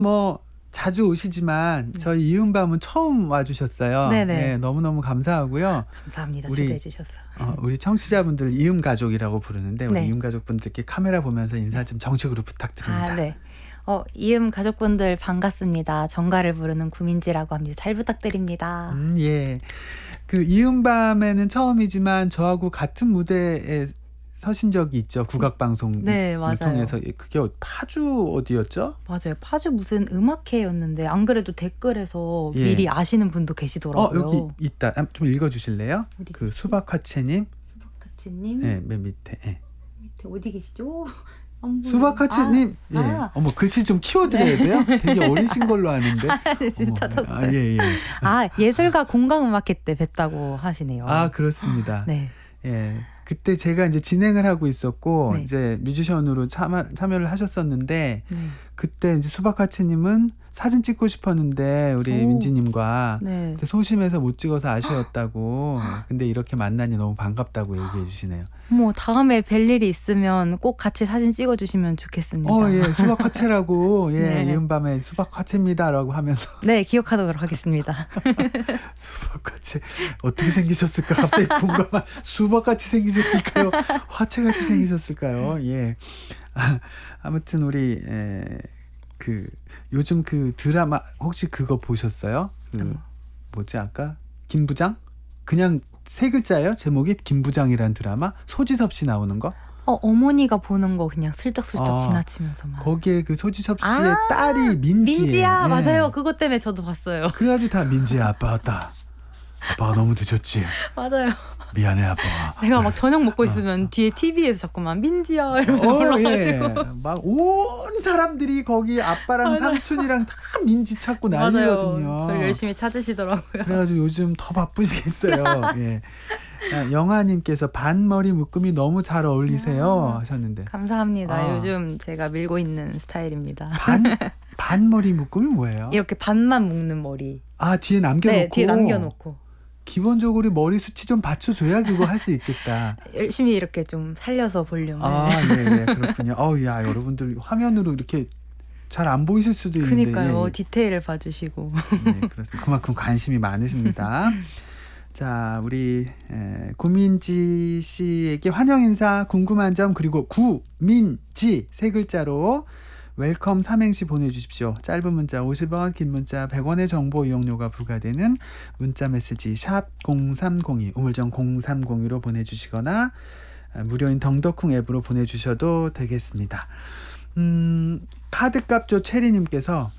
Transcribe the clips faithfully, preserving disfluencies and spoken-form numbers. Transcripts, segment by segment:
뭐 자주 오시지만 저희 이음밤은 처음 와주셨어요. 네네. 네, 너무너무 감사하고요. 감사합니다. 우리- 초대해 주셔서. 어, 우리 청취자분들 이음 가족이라고 부르는데 우리 네. 이음 가족분들께 카메라 보면서 인사 좀 정식으로 부탁드립니다. 아, 네. 어, 이음 가족분들 반갑습니다. 정가를 부르는 구민지라고 합니다. 잘 부탁드립니다. 음, 예. 그 이음밤에는 처음이지만 저하고 같은 무대에 서신 적이 있죠. 국악방송을 네, 맞아요. 통해서. 그게 파주 어디였죠? 맞아요. 파주 무슨 음악회였는데 안 그래도 댓글에서 예. 미리 아시는 분도 어, 계시더라고요. 여기 있다. 아, 좀 읽어주실래요? 어디 그 계시지? 수박화채님. 수박카츠님 네, 맨 밑에. 예. 밑에 어디 계시죠? 안 보여요. 수박화채님. 아, 예. 아. 어머, 글씨 좀 키워드려야 돼요? 되게 어리신 걸로 아는데. 네, 지금 어머, 찾았어요. 아, 예, 예. 아, 예술가 공강음악회 때 뵀다고 하시네요. 아, 그렇습니다. 네. 예. 그때 제가 이제 진행을 하고 있었고, 네. 이제 뮤지션으로 참여, 참여를 하셨었는데, 네. 그때 이제 수박화채님은 사진 찍고 싶었는데, 우리 오. 민지님과 네. 그때 소심해서 못 찍어서 아쉬웠다고. 근데 이렇게 만나니 너무 반갑다고 얘기해 주시네요. 뭐 다음에 뵐 일이 있으면 꼭 같이 사진 찍어 주시면 좋겠습니다. 어, 예, 수박화채라고, 예, 네. 이은밤에 수박화채입니다라고 하면서. 네, 기억하도록 하겠습니다. 수박같이 어떻게 생기셨을까? 갑자기 궁금한. 수박같이 생기셨을까요? 화채같이 생기셨을까요? 예. 아, 아무튼 우리 에, 그 요즘 그 드라마 혹시 그거 보셨어요? 그 음. 뭐지 아까 김부장? 그냥 세 글자예요? 제목이 김부장이란 드라마? 소지섭 씨 나오는 거? 어, 어머니가 보는 거 그냥 슬쩍슬쩍 아, 지나치면서만. 거기에 그 소지섭 씨의 아, 딸이 민지. 민지야, 예. 맞아요. 그것 때문에 저도 봤어요. 그래가지고 다 민지야 아빠 왔다. 아빠가 너무 늦었지. 맞아요. 미안해 아빠. 내가 막 저녁 먹고 있으면 뒤에 티비에서 자꾸만 민지야 이러면서 어, 불러가지고. 예. 막 온 사람들이 거기 아빠랑 맞아요. 삼촌이랑 다 민지 찾고 맞아요. 난리거든요. 저를 열심히 찾으시더라고요. 그래가지고 요즘 더 바쁘시겠어요. 예. 아, 영아님께서 반머리 묶음이 너무 잘 어울리세요 아, 하셨는데 감사합니다. 아. 요즘 제가 밀고 있는 스타일입니다. 반 반머리 묶음이 뭐예요? 이렇게 반만 묶는 머리. 아 뒤에 남겨놓고. 네, 뒤에 남겨놓고. 기본적으로 머리 숱이 좀 받쳐줘야 그거 할 수 있겠다. 열심히 이렇게 좀 살려서 볼륨을. 아, 네, 네, 그렇군요. 어우, 야, 여러분들 화면으로 이렇게 잘 안 보이실 수도 있는데. 그니까요. 예, 예. 디테일을 봐주시고. 네, 그렇습니다. 그만큼 관심이 많으십니다. 자, 우리 에, 구민지 씨에게 환영 인사, 궁금한 점 그리고 구민지 세 글자로 웰컴 삼행시 보내주십시오. 짧은 문자 오십 원, 긴 문자 백 원의 정보 이용료가 부과되는 문자 메시지 샵 공삼공이 우물정 공삼공이로 보내주시거나 무료인 덩더쿵 앱으로 보내주셔도 되겠습니다. 음, 카드값조 체리님께서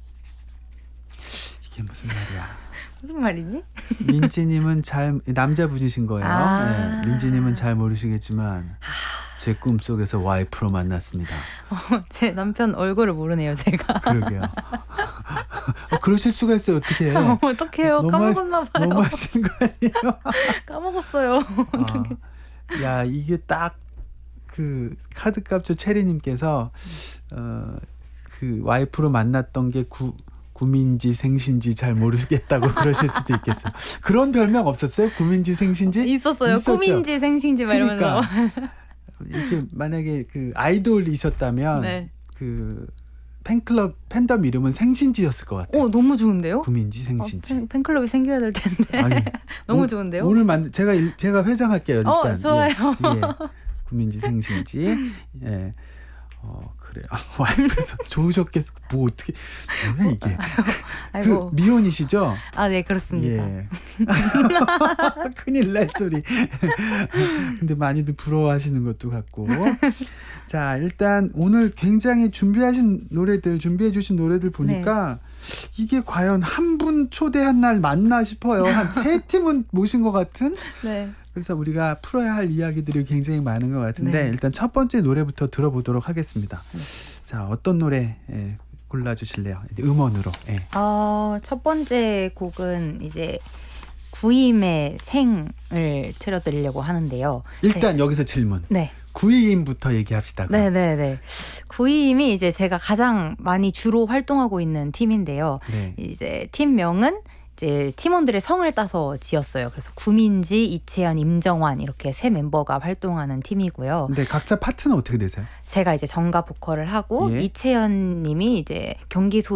이게 무슨 말이야? 무슨 말이지? 민지님은 잘 남자분이신 거예요. 아. 네, 민지님은 잘 모르시겠지만 제 꿈속에서 와이프로 만났습니다. 어, 제 남편 얼굴을 모르네요, 제가. 그러게요. 어, 그러실 수가 있어요. 어떻게? 어, 어떡해요. 까먹었나 봐요. 너무 하신 거 아니에요? 까먹었어요. 아, 야 이게 딱 그 카드값조 체리님께서 어, 그 와이프로 만났던 게 구 구민지 생신지 잘 모르겠다고 그러실 수도 있겠어요. 그런 별명 없었어요? 구민지 생신지? 있었어요. 있었죠? 꿈인지 생신지 막 이러면서. 그러니까 이렇게 만약에 그 아이돌이셨다면 네. 그 팬클럽 팬덤 이름은 생신지였을 것 같아요. 오, 너무 좋은데요? 구민지 어, 생신지. 팬, 팬클럽이 생겨야 될 텐데. 아니, 너무 오, 좋은데요? 오늘 만 제가 일, 제가 회장할게요. 일단. 어, 좋아요. 예, 예. 구민지 생신지. 예. 어 그래요. 와이프에서 좋으셨겠어. 뭐 어떻게 뭐야 이게? 아이고. 그 미혼이시죠? 아, 네, 그렇습니다. 예. 큰일 날 소리. 근데 많이들 부러워하시는 것도 같고. 자, 일단 오늘 굉장히 준비하신 노래들, 준비해 주신 노래들 보니까 네. 이게 과연 한 분 초대한 날 맞나 싶어요. 한 세 팀은 모신 것 같은? 네. 그래서 우리가 풀어야 할 이야기들이 굉장히 많은 것 같은데 네. 일단 첫 번째 노래부터 들어보도록 하겠습니다. 네. 자, 어떤 노래 예, 골라주실래요? 음원으로. 예. 어, 첫 번째 곡은 이제 구임의 생을 틀어드리려고 하는데요. 일단 제... 여기서 질문. 네. 구이임부터 얘기합시다. 그럼. 네네네. 구이임이 이제 제가 가장 많이 주로 활동하고 있는 팀인데요. 네. 이제 팀명은 이제 팀원들의 성을 따서 지었어요. 그래서 구민지, 이채연, 임정환 이렇게 세 멤버가 활동하는 팀이고요. 근데 각자 파트는 어떻게 되세요? 제가 이제 정가 보컬을 하고 예. 이채연 님이 이제 경기 소